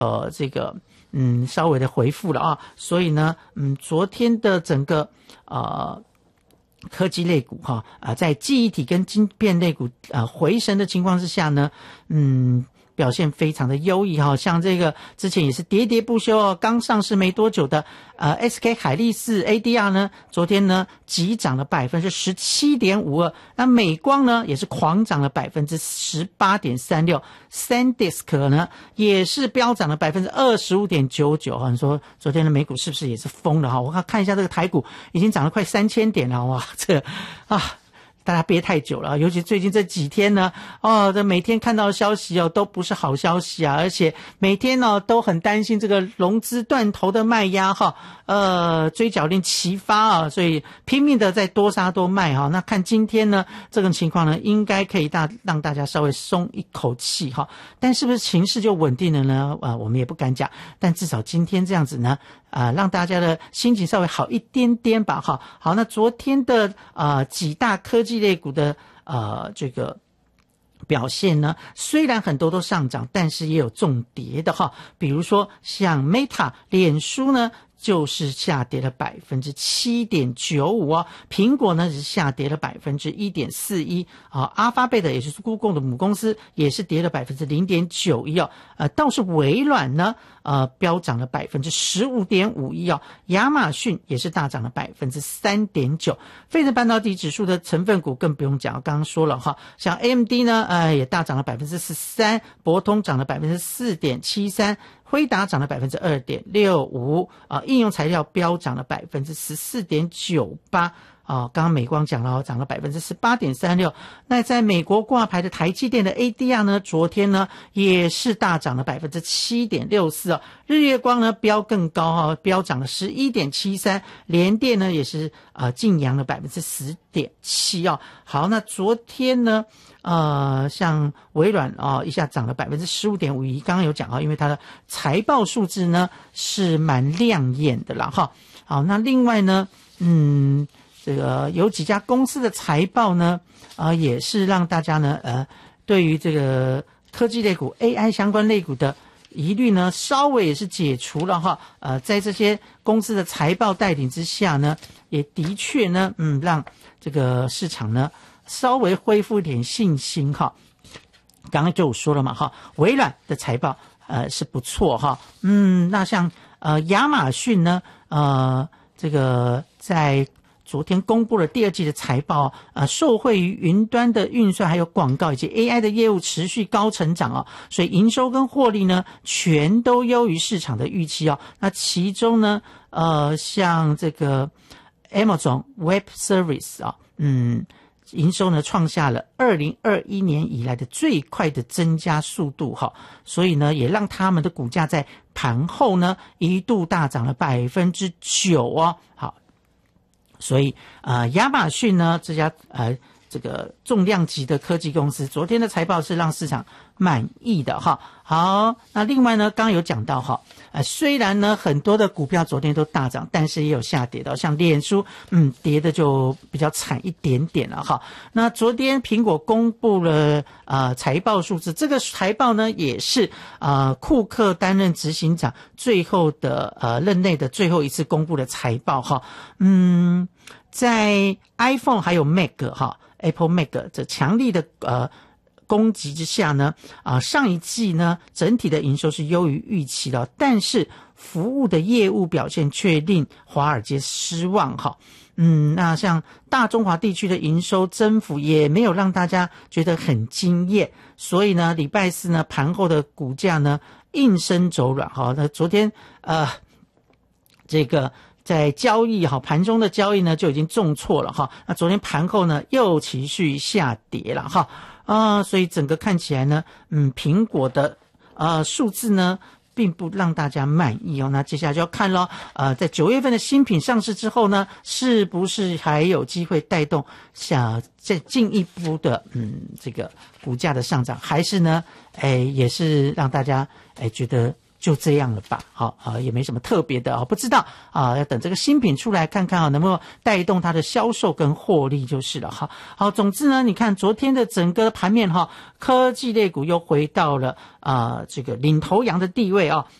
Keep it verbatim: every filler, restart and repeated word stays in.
呃这个嗯稍微的回复了啊，所以呢嗯昨天的整个呃科技类股哈啊、呃、在记忆体跟晶片类股呃回神的情况之下呢，嗯。表现非常的优异哈，像这个之前也是喋喋不休哦，刚上市没多久的呃 S K 海力士 A D R 呢，昨天呢急涨了百分之十七点五二，那美光呢也是狂涨了百分之十八点三六， SanDisk 呢也是飙涨了百分之二十五点九九哈。你说昨天的美股是不是也是疯了哈？我看一下这个台股已经涨了快三千点了哇，这个啊。大家憋太久了，尤其最近这几天呢，哦，这每天看到的消息哦，都不是好消息啊，而且每天呢、哦、都很担心这个融资断头的卖压哈，呃，追缴令齐发啊，所以拼命的在多杀多卖哈。那看今天呢，这种情况呢，应该可以大让大家稍微松一口气哈。但是不是情势就稳定了呢？呃，我们也不敢讲，但至少今天这样子呢。啊、呃，让大家的心情稍微好一点点吧，哈。好，那昨天的呃几大科技类股的呃这个表现呢，虽然很多都上涨，但是也有重跌的哈。比如说像 Meta 脸书呢。就是下跌了百分之七点九五哦，苹果呢是下跌了百分之一点四一啊，阿发贝的也就是 Google 的母公司也是跌了百分之零点九一哦，呃，倒是微软呢呃飙涨了百分之十五点五一哦，亚马逊也是大涨了百分之三点九，费城半导体指数的成分股更不用讲，刚刚说了哈，像 A M D 呢呃也大涨了百分之十三，博通涨了百分之四点七三。辉达涨了百分之二点六五啊，应用材料飙涨了百分之十四点九八啊，刚刚美光讲了，涨了百分之十八点三六。那在美国挂牌的台积电的 A D R 呢，昨天呢也是大涨了百分之七点六四啊，日月光呢飙更高啊，飙涨了十一点七三，联电呢也是啊净扬了百分之十点七啊。好，那昨天呢？呃，像微软啊、哦，一下涨了百分之十五点五一，刚刚有讲啊，因为它的财报数字呢是蛮亮眼的啦哈。好，那另外呢，嗯，这个有几家公司的财报呢，啊、呃，也是让大家呢，呃，对于这个科技类股、A I 相关类股的疑虑呢，稍微也是解除了哈。呃，在这些公司的财报带领之下呢，也的确呢，嗯，让这个市场呢。稍微恢复一点信心哈，刚刚就有说了嘛哈，微软的财报呃是不错哈，嗯，那像呃亚马逊呢，呃这个在昨天公布了第二季的财报，呃受惠于云端的运算还有广告以及 A I 的业务持续高成长哦，所以营收跟获利呢全都优于市场的预期哦。那其中呢，呃像这个 Amazon Web Service 啊，嗯。营收呢创下了二零二一年以来的最快的增加速度哈，所以呢也让他们的股价在盘后呢一度大涨了百分之九哦。好，所以呃亚马逊呢这家呃这个重量级的科技公司，昨天的财报是让市场满意的哈。好，那另外呢，刚刚有讲到哈，呃，虽然呢很多的股票昨天都大涨，但是也有下跌的，像脸书，嗯，跌的就比较惨一点点了哈。那昨天苹果公布了呃财报数字，这个财报呢也是呃库克担任执行长最后的呃任内的最后一次公布的财报哈，嗯，在 iPhone 还有 Mac 哈。Apple Mac 这强力的呃攻击之下呢，啊、呃、上一季呢整体的营收是优于预期的，但是服务的业务表现却令华尔街失望哈。嗯，那像大中华地区的营收增幅也没有让大家觉得很惊艳，所以呢礼拜四呢盘后的股价呢应声走软哈。那昨天呃这个。在交易哈盘中的交易呢就已经重挫了哈，那昨天盘后呢又持续下跌了哈啊、呃，所以整个看起来呢，嗯，苹果的呃数字呢并不让大家满意哦。那接下来就要看咯，呃，在九月份的新品上市之后呢，是不是还有机会带动想再进一步的嗯这个股价的上涨，还是呢，哎也是让大家哎觉得就这样了吧，好啊，也没什么特别的啊，不知道啊，要等这个新品出来看看啊，能不能带动它的销售跟获利就是了哈。好，总之呢，你看昨天的整个盘面哈，科技类股又回到了啊这个领头羊的地位啊，